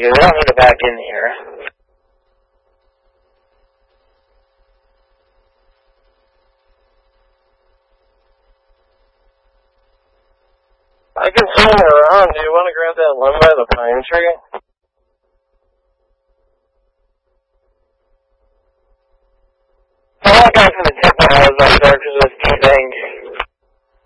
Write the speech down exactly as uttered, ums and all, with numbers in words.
We don't need to back in here. I can swing around. Do you want to grab that limb by the pine tree? Come on, guys, in the